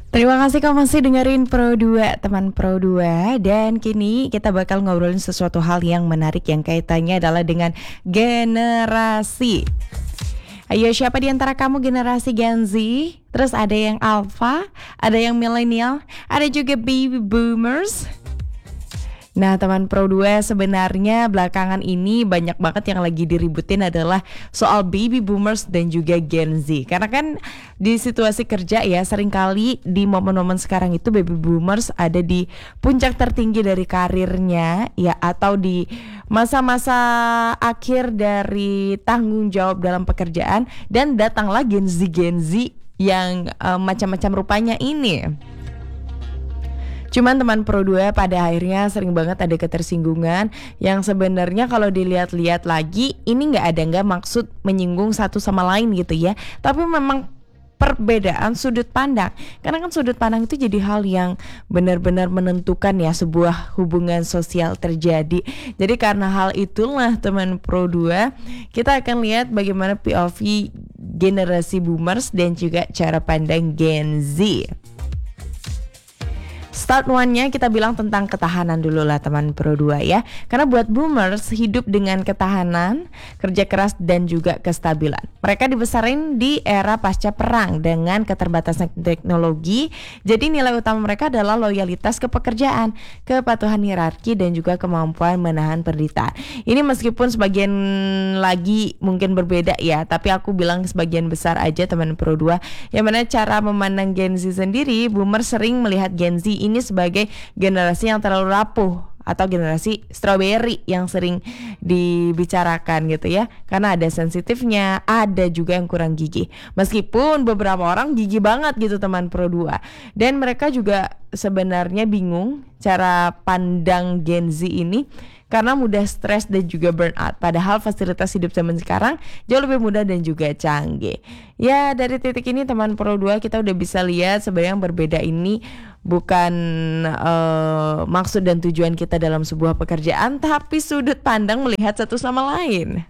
Terima kasih kamu masih dengerin Pro 2, teman Pro 2. Dan kini kita bakal ngobrolin sesuatu hal yang menarik yang kaitannya adalah dengan generasi. Ayo, siapa di antara kamu generasi Gen Z? Terus ada yang Alpha, ada yang Millennial, ada juga Baby Boomers. Nah, teman Pro 2, sebenarnya belakangan ini banyak banget yang lagi diributin adalah soal baby boomers dan juga Gen Z. Karena kan di situasi kerja ya, seringkali di momen-momen sekarang itu baby boomers ada di puncak tertinggi dari karirnya ya, atau di masa-masa akhir dari tanggung jawab dalam pekerjaan, dan datanglah Gen Z yang macam-macam rupanya ini. Cuman teman Pro 2 pada akhirnya sering banget ada ketersinggungan yang sebenarnya kalau dilihat-lihat lagi ini nggak maksud menyinggung satu sama lain gitu ya, tapi memang perbedaan sudut pandang. Karena kan sudut pandang itu jadi hal yang benar-benar menentukan ya sebuah hubungan sosial terjadi. Jadi karena hal itulah teman Pro 2, kita akan lihat bagaimana POV generasi boomers dan juga cara pandang Gen Z. Start one-nya kita bilang tentang ketahanan dulu lah teman Pro 2 ya. Karena buat boomers hidup dengan ketahanan, kerja keras dan juga kestabilan. Mereka dibesarin di era pasca perang dengan keterbatasan teknologi. Jadi nilai utama mereka adalah loyalitas ke pekerjaan, kepatuhan hierarki dan juga kemampuan menahan penderitaan. Ini meskipun sebagian lagi mungkin berbeda ya, tapi aku bilang sebagian besar aja teman Pro 2. Yang mana cara memandang Gen Z sendiri, boomer sering melihat Gen Z ini sebagai generasi yang terlalu rapuh atau generasi strawberry yang sering dibicarakan gitu ya, karena ada sensitifnya, ada juga yang kurang gigih. Meskipun beberapa orang gigih banget gitu teman Pro 2. Dan mereka juga sebenarnya bingung cara pandang Gen Z ini karena mudah stres dan juga burnout. Padahal fasilitas hidup zaman sekarang jauh lebih mudah dan juga canggih. Ya, dari titik ini teman Pro 2 kita udah bisa lihat sebenarnya yang berbeda ini bukan maksud dan tujuan kita dalam sebuah pekerjaan, tapi sudut pandang melihat satu sama lain.